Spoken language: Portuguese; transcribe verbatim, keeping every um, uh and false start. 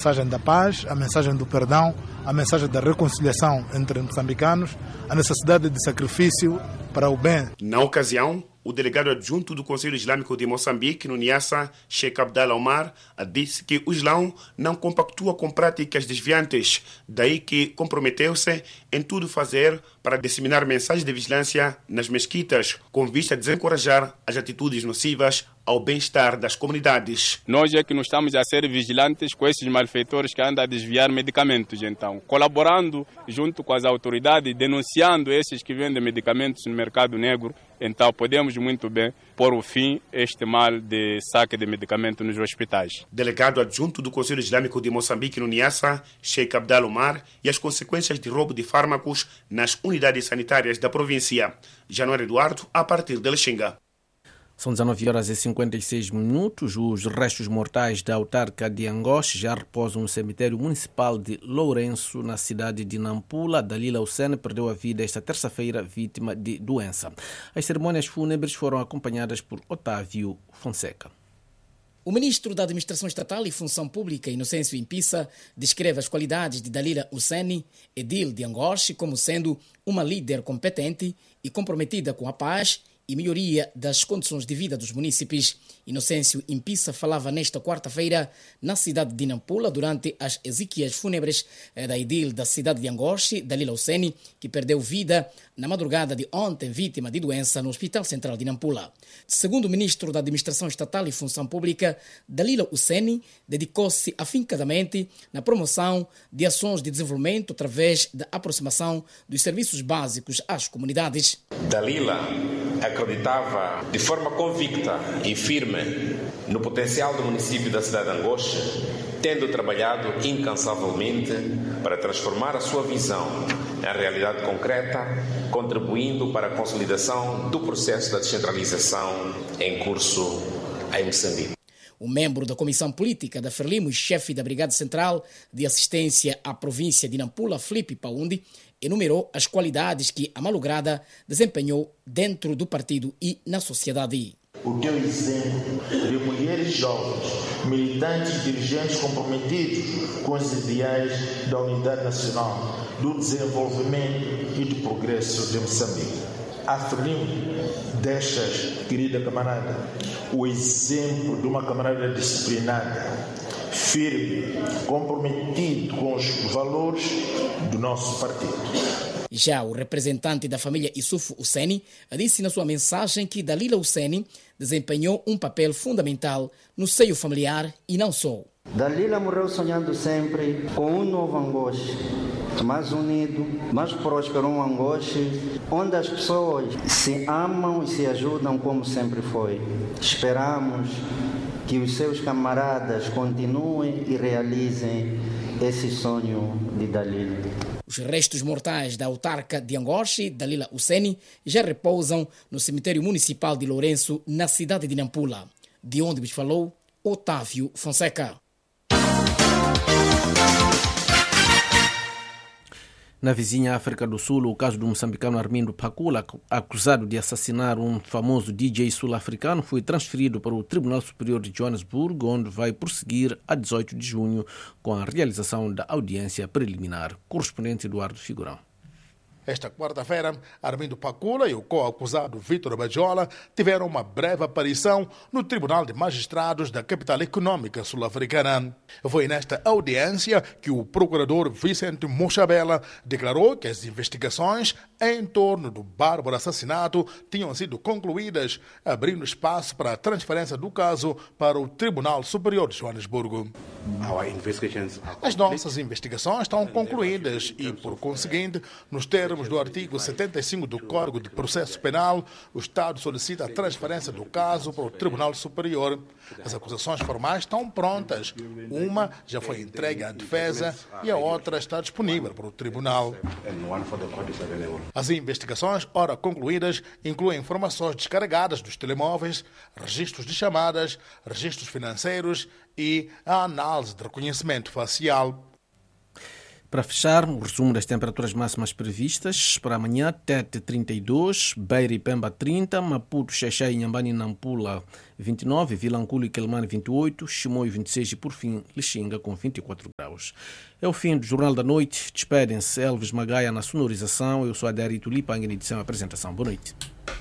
A mensagem da paz, a mensagem do perdão, a mensagem da reconciliação entre moçambicanos, a necessidade de sacrifício para o bem. Na ocasião, o delegado adjunto do Conselho Islâmico de Moçambique, no Niassa, Sheikh Abdallah Omar, disse que o Islão não compactua com práticas desviantes, daí que comprometeu-se em tudo fazer para disseminar mensagens de vigilância nas mesquitas, com vista a desencorajar as atitudes nocivas ao bem-estar das comunidades. Nós é que não estamos a ser vigilantes com esses malfeitores que andam a desviar medicamentos, então, colaborando junto com as autoridades, denunciando esses que vendem medicamentos no mercado negro, então podemos muito bem pôr o fim a este mal de saque de medicamentos nos hospitais. Delegado adjunto do Conselho Islâmico de Moçambique, no Niassa, Sheikh Abdallah Omar, e as consequências de roubo de fármacos nas unidades sanitárias da província. Januário Eduardo, a partir de Lexinga. São dezenove horas e cinquenta e seis minutos. Os restos mortais da autarca de Angoche já repousam no cemitério municipal de Lourenço, na cidade de Nampula. Dalila Hussein perdeu a vida esta terça-feira, vítima de doença. As cerimônias fúnebres foram acompanhadas por Otávio Fonseca. O ministro da Administração Estatal e Função Pública, Inocêncio Impissa, descreve as qualidades de Dalila Hussein, edil de Angoche, como sendo uma líder competente e comprometida com a paz e melhoria das condições de vida dos munícipes. Inocêncio Impissa falava nesta quarta-feira na cidade de Nampula durante as exíquias fúnebres da edil da cidade de Angoche, Dalila Hussein, que perdeu vida na madrugada de ontem, vítima de doença no Hospital Central de Nampula. Segundo o ministro da Administração Estatal e Função Pública, Dalila Hussein dedicou-se afincadamente na promoção de ações de desenvolvimento através da aproximação dos serviços básicos às comunidades. Dalila acreditava de forma convicta e firme no potencial do município da cidade de Angoche, tendo trabalhado incansavelmente para transformar a sua visão em realidade concreta, contribuindo para a consolidação do processo da descentralização em curso em Moçambique. O membro da Comissão Política da Frelimo e chefe da Brigada Central de Assistência à província de Nampula, Filipe Paundi, enumerou as qualidades que a malograda desempenhou dentro do partido e na sociedade. O teu exemplo de mulheres jovens, militantes e dirigentes comprometidos com os ideais da unidade nacional, do desenvolvimento e do progresso de Moçambique. A Frelimo deixas, querida camarada, o exemplo de uma camarada disciplinada, firme, comprometido com os valores do nosso partido. Já o representante da família Issoufou Hussein disse na sua mensagem que Dalila Hussein desempenhou um papel fundamental no seio familiar e não só. Dalila morreu sonhando sempre com um novo Angoche, mais unido, mais próspero, um Angoche, onde as pessoas se amam e se ajudam como sempre foi. Esperamos que os seus camaradas continuem e realizem esse sonho de Dalila. Os restos mortais da autarca de Angoche, Dalila Hussein, já repousam no cemitério municipal de Lourenço, na cidade de Nampula, de onde vos falou Otávio Fonseca. Na vizinha África do Sul, o caso do moçambicano Armindo Pacula, acusado de assassinar um famoso D J sul-africano, foi transferido para o Tribunal Superior de Joanesburgo, onde vai prosseguir a dezoito de junho com a realização da audiência preliminar. Correspondente Eduardo Figurão. Esta quarta-feira, Armindo Pacula e o co-acusado Vítor Bajola tiveram uma breve aparição no Tribunal de Magistrados da capital econômica sul-africana. Foi nesta audiência que o procurador Vicente Mochabela declarou que as investigações em torno do bárbaro assassinato tinham sido concluídas, abrindo espaço para a transferência do caso para o Tribunal Superior de Joanesburgo. As nossas investigações estão concluídas e, por conseguinte, nos termos do artigo setenta e cinco do Código de Processo Penal, o Estado solicita a transferência do caso para o Tribunal Superior. As acusações formais estão prontas. Uma já foi entregue à defesa e a outra está disponível para o Tribunal. As investigações, ora concluídas, incluem informações descarregadas dos telemóveis, registros de chamadas, registros financeiros e a análise de reconhecimento facial. Para fechar, o resumo das temperaturas máximas previstas para amanhã: Tete trinta e dois, Beira e Pemba trinta, Maputo, Xaixai, Inhambane e Nampula vinte e nove, Vilanculo e Quelimane vinte e oito, Chimoio vinte e seis e, por fim, Lixinga com vinte e quatro graus. É o fim do Jornal da Noite. Despedem-se Elvis Magaia na sonorização. Eu sou Adérito Lipa, em edição e apresentação. Boa noite.